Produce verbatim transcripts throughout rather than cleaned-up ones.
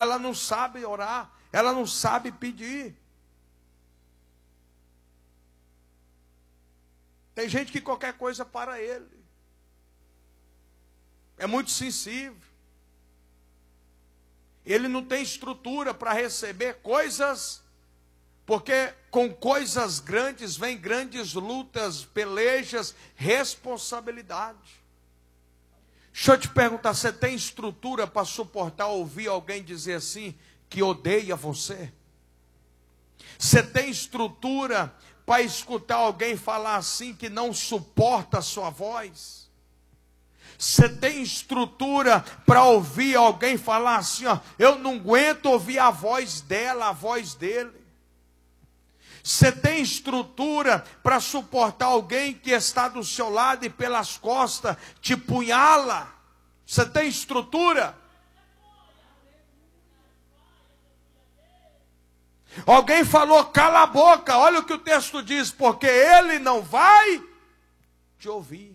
ela não sabe orar, ela não sabe pedir. Tem gente que qualquer coisa para ele. É muito sensível. Ele não tem estrutura para receber coisas, porque com coisas grandes vem grandes lutas, pelejas, responsabilidade. Deixa eu te perguntar, você tem estrutura para suportar ouvir alguém dizer assim, que odeia você? Você tem estrutura para escutar alguém falar assim, que não suporta a sua voz? Você tem estrutura para ouvir alguém falar assim, ó, eu não aguento ouvir a voz dela, a voz dele? Você tem estrutura para suportar alguém que está do seu lado e pelas costas te punhala? Você tem estrutura? Alguém falou, cala a boca, olha o que o texto diz, porque ele não vai te ouvir.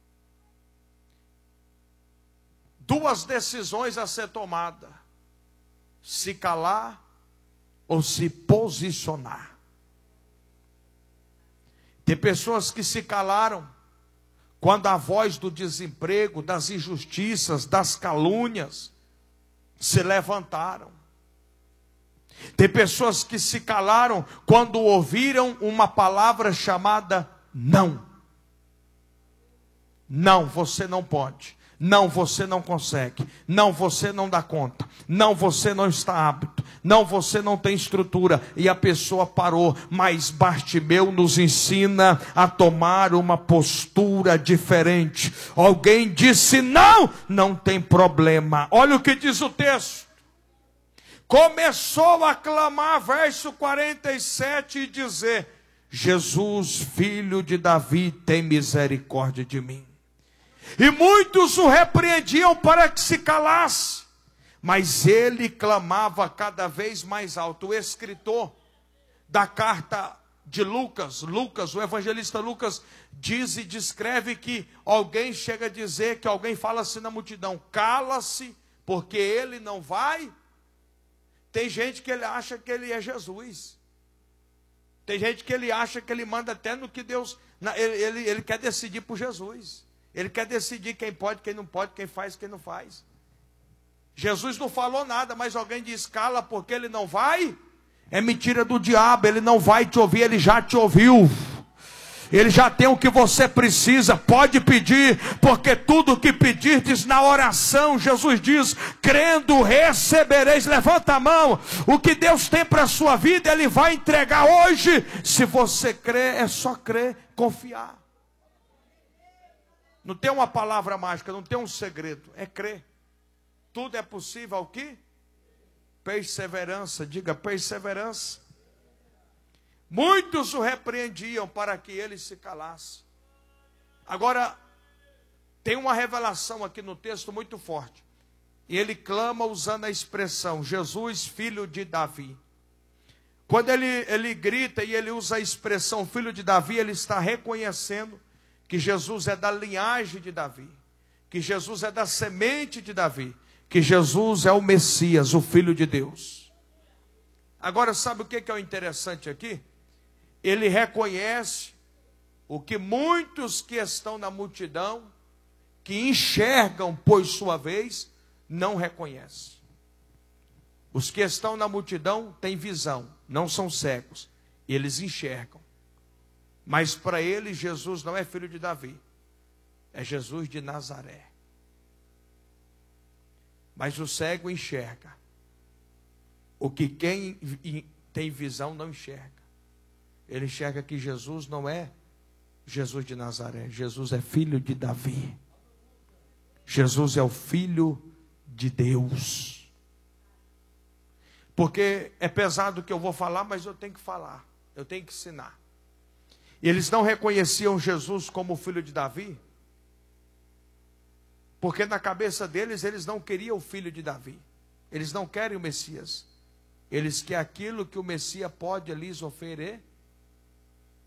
Duas decisões a ser tomada: se calar ou se posicionar. Tem pessoas que se calaram quando a voz do desemprego, das injustiças, das calúnias se levantaram. Tem pessoas que se calaram quando ouviram uma palavra chamada não. Não, você não pode. Não, você não consegue. Não, você não dá conta. Não, você não está apto. Não, você não tem estrutura. E a pessoa parou. Mas Bartimeu nos ensina a tomar uma postura diferente. Alguém disse não, não tem problema. Olha o que diz o texto. Começou a clamar, verso quarenta e sete, e dizer: Jesus, filho de Davi, tem misericórdia de mim. E muitos o repreendiam para que se calasse, mas ele clamava cada vez mais alto. O escritor da carta de Lucas, Lucas, o evangelista Lucas, diz e descreve que alguém chega a dizer, que alguém fala assim na multidão: cala-se, porque ele não vai. Tem gente que ele acha que ele é Jesus. Tem gente que ele acha que ele manda até no que Deus... Ele, ele, ele quer decidir por Jesus. Ele quer decidir quem pode, quem não pode, quem faz, quem não faz. Jesus não falou nada, mas alguém diz cala porque ele não vai. É mentira do diabo, ele não vai te ouvir, ele já te ouviu. Ele já tem o que você precisa, pode pedir, porque tudo que pedirdes na oração, Jesus diz, crendo recebereis. Levanta a mão, o que Deus tem para a sua vida, Ele vai entregar hoje. Se você crer, é só crer, confiar. Não tem uma palavra mágica, não tem um segredo, é crer. Tudo é possível ao quê? Perseverança, diga perseverança. Muitos o repreendiam para que ele se calasse. Agora, tem uma revelação aqui no texto muito forte. E ele clama usando a expressão, Jesus, filho de Davi. Quando ele, ele grita e ele usa a expressão filho de Davi, ele está reconhecendo que Jesus é da linhagem de Davi, que Jesus é da semente de Davi, que Jesus é o Messias, o Filho de Deus. Agora, sabe o que é o interessante aqui? Ele reconhece o que muitos que estão na multidão, que enxergam por sua vez, não reconhecem. Os que estão na multidão têm visão, não são cegos, eles enxergam. Mas para eles Jesus não é filho de Davi, é Jesus de Nazaré. Mas o cego enxerga o que quem tem visão não enxerga. Ele enxerga que Jesus não é Jesus de Nazaré, Jesus é filho de Davi. Jesus é o Filho de Deus. Porque é pesado o que eu vou falar, mas eu tenho que falar, eu tenho que ensinar. Eles não reconheciam Jesus como filho de Davi, porque na cabeça deles, eles não queriam o filho de Davi. Eles não querem o Messias. Eles querem aquilo que o Messias pode lhes oferecer.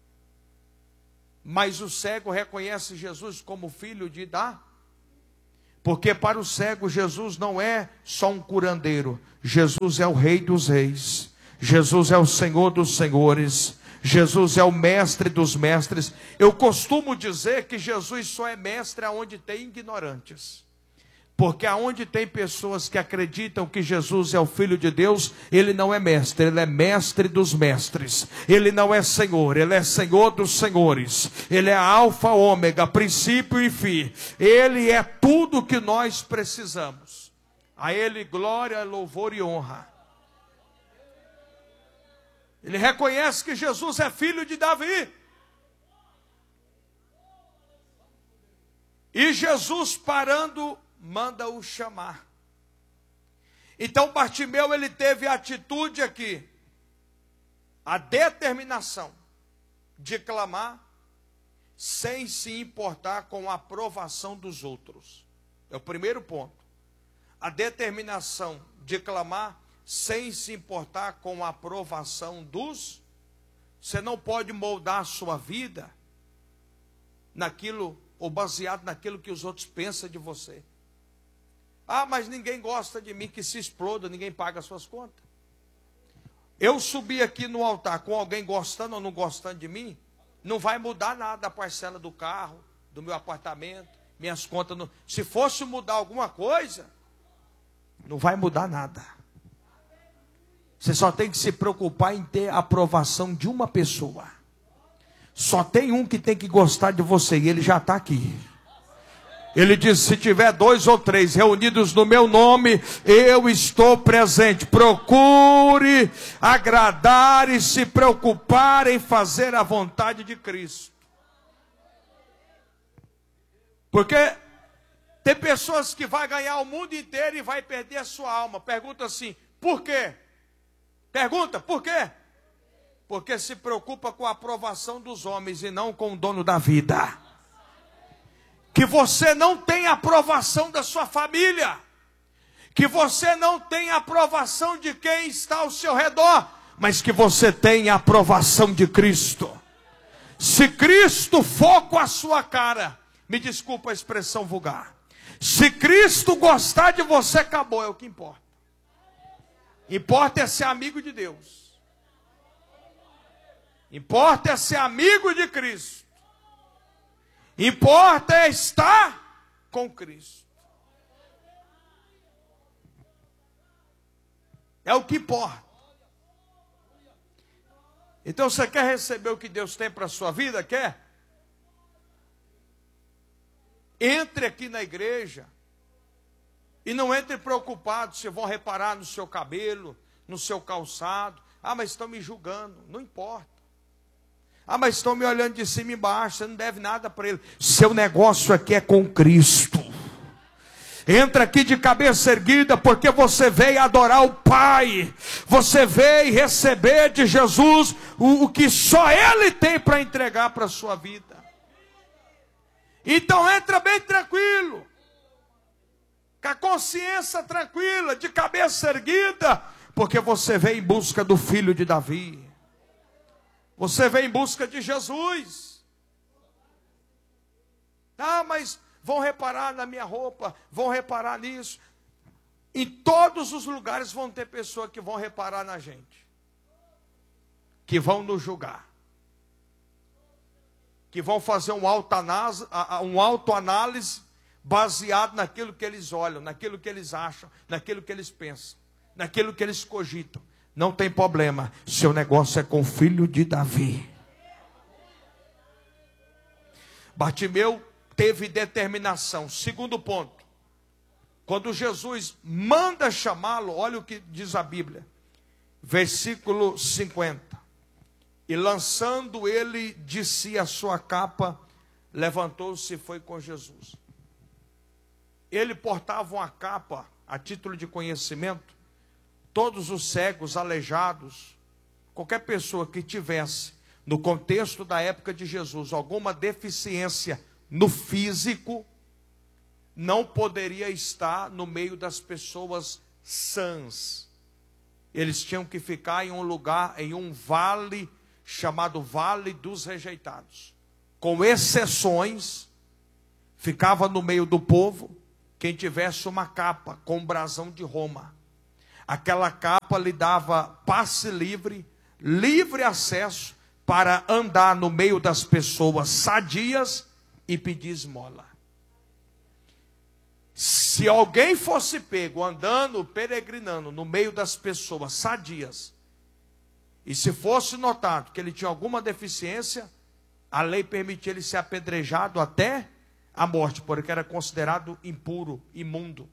Mas o cego reconhece Jesus como filho de Davi. Porque para o cego Jesus não é só um curandeiro. Jesus é o Rei dos Reis. Jesus é o Senhor dos Senhores. Jesus é o Mestre dos Mestres. Eu costumo dizer que Jesus só é mestre aonde tem ignorantes. Porque aonde tem pessoas que acreditam que Jesus é o Filho de Deus, Ele não é mestre, Ele é mestre dos mestres. Ele não é Senhor, Ele é Senhor dos senhores. Ele é alfa, ômega, princípio e fim. Ele é tudo que nós precisamos. A Ele glória, louvor e honra. Ele reconhece que Jesus é filho de Davi. E Jesus parando, manda-o chamar. Então Bartimeu, ele teve a atitude aqui, a determinação de clamar sem se importar com a aprovação dos outros. É o primeiro ponto. A determinação de clamar sem se importar com a aprovação dos. Você não pode moldar a sua vida naquilo, ou baseado naquilo que os outros pensam de você. Ah, mas ninguém gosta de mim, que se exploda, ninguém paga as suas contas. Eu subi aqui no altar com alguém gostando ou não gostando de mim, não vai mudar nada a parcela do carro, do meu apartamento, minhas contas. Não... Se fosse mudar alguma coisa, não vai mudar nada. Você só tem que se preocupar em ter a aprovação de uma pessoa. Só tem um que tem que gostar de você, e ele já está aqui. Ele diz: se tiver dois ou três reunidos no meu nome, eu estou presente. Procure agradar e se preocupar em fazer a vontade de Cristo. Porque tem pessoas que vão ganhar o mundo inteiro e vai perder a sua alma. Pergunta assim: por quê? Pergunta, por quê? Porque se preocupa com a aprovação dos homens e não com o dono da vida. Que você não tem a aprovação da sua família. Que você não tem a aprovação de quem está ao seu redor. Mas que você tem a aprovação de Cristo. Se Cristo for com a sua cara, me desculpa a expressão vulgar, se Cristo gostar de você, acabou, é o que importa. Importa é ser amigo de Deus. Importa é ser amigo de Cristo. Importa é estar com Cristo. É o que importa. Então você quer receber o que Deus tem para a sua vida? Quer? Entre aqui na igreja. E não entre preocupado se vão reparar no seu cabelo, no seu calçado. Ah, mas estão me julgando. Não importa. Ah, mas estão me olhando de cima e embaixo. Você não deve nada para ele. Seu negócio aqui é com Cristo. Entra aqui de cabeça erguida, porque você veio adorar o Pai. Você veio receber de Jesus o, o que só Ele tem para entregar para a sua vida. Então entra bem tranquilo. Com a consciência tranquila, de cabeça erguida, porque você veio em busca do filho de Davi. Você veio em busca de Jesus. Ah, mas vão reparar na minha roupa, vão reparar nisso. Em todos os lugares vão ter pessoas que vão reparar na gente. Que vão nos julgar. Que vão fazer um autoanálise, um autoanálise baseado naquilo que eles olham, naquilo que eles acham, naquilo que eles pensam, naquilo que eles cogitam. Não tem problema, seu negócio é com o filho de Davi. Bartimeu teve determinação. Segundo ponto, quando Jesus manda chamá-lo, olha o que diz a Bíblia, versículo cinquenta. E lançando ele de si a sua capa, levantou-se e foi com Jesus. Ele portava uma capa, a título de conhecimento. Todos os cegos, aleijados, qualquer pessoa que tivesse, no contexto da época de Jesus, alguma deficiência no físico, não poderia estar no meio das pessoas sãs. Eles tinham que ficar em um lugar, em um vale, chamado Vale dos Rejeitados. Com exceções, ficava no meio do povo, quem tivesse uma capa com um brasão de Roma. Aquela capa lhe dava passe livre, livre acesso para andar no meio das pessoas sadias e pedir esmola. Se alguém fosse pego andando, peregrinando no meio das pessoas sadias, e se fosse notado que ele tinha alguma deficiência, a lei permitia ele ser apedrejado até a morte, porque era considerado impuro, imundo.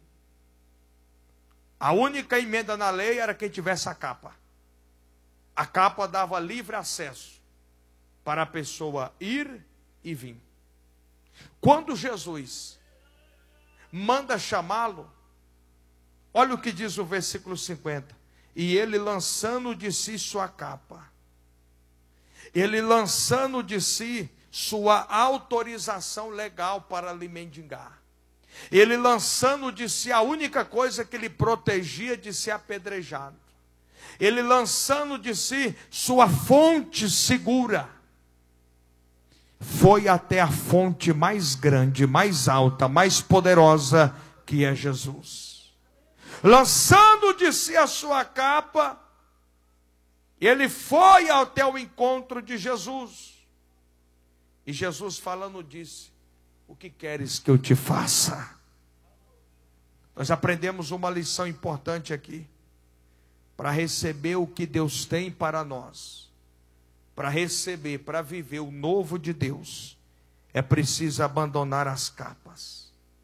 A única emenda na lei era quem tivesse a capa. A capa dava livre acesso para a pessoa ir e vir. Quando Jesus manda chamá-lo, olha o que diz o versículo cinquenta. E ele lançando de si sua capa, ele lançando de si sua autorização legal para lhe mendigar, ele lançando de si a única coisa que lhe protegia de ser apedrejado, ele lançando de si sua fonte segura, foi até a fonte mais grande, mais alta, mais poderosa, que é Jesus. Lançando de si a sua capa, ele foi até o encontro de Jesus. E Jesus falando disse: o que queres que eu te faça? Nós aprendemos uma lição importante aqui. Para receber o que Deus tem para nós, para receber, para viver o novo de Deus, é preciso abandonar as capas.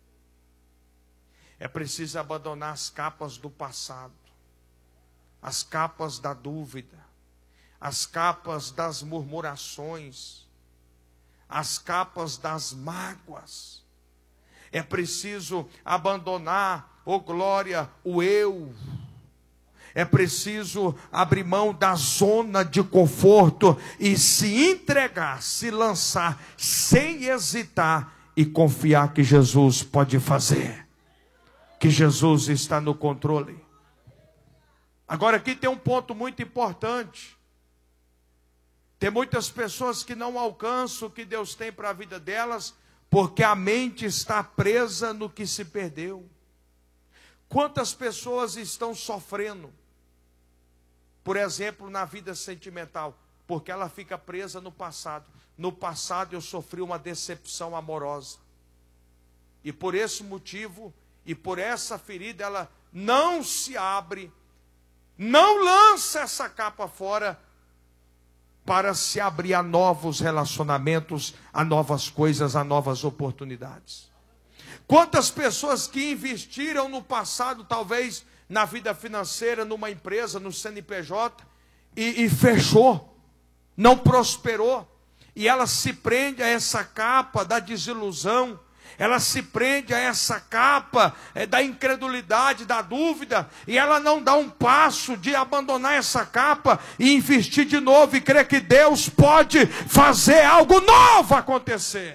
É preciso abandonar as capas do passado, as capas da dúvida, as capas das murmurações, as capas das mágoas. É preciso abandonar, oh glória, o eu. É preciso abrir mão da zona de conforto e se entregar, se lançar, sem hesitar e confiar que Jesus pode fazer. Que Jesus está no controle. Agora aqui tem um ponto muito importante. Tem muitas pessoas que não alcançam o que Deus tem para a vida delas, porque a mente está presa no que se perdeu. Quantas pessoas estão sofrendo, por exemplo, na vida sentimental, porque ela fica presa no passado. No passado eu sofri uma decepção amorosa. E por esse motivo, e por essa ferida, ela não se abre, não lança essa capa fora, para se abrir a novos relacionamentos, a novas coisas, a novas oportunidades. Quantas pessoas que investiram no passado, talvez na vida financeira, numa empresa, no C N P J, e, e fechou, não prosperou, e ela se prende a essa capa da desilusão, ela se prende a essa capa é, da incredulidade, da dúvida, e ela não dá um passo de abandonar essa capa e investir de novo e crer que Deus pode fazer algo novo acontecer.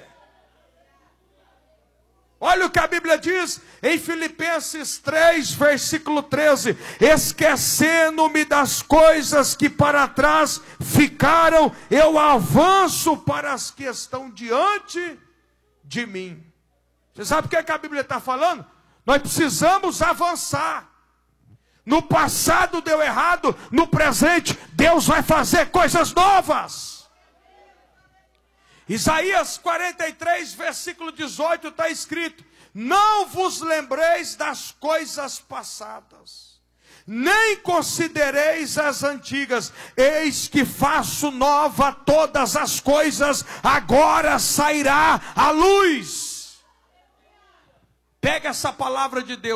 Olha o que a Bíblia diz em Filipenses três, versículo treze. Esquecendo-me das coisas que para trás ficaram, eu avanço para as que estão diante de mim. Você sabe o que, é que a Bíblia está falando? Nós precisamos avançar. No passado deu errado, no presente Deus vai fazer coisas novas. Isaías quarenta e três, versículo dezoito, está escrito: não vos lembreis das coisas passadas, nem considereis as antigas, eis que faço nova todas as coisas, agora sairá a luz. Pega essa palavra de Deus.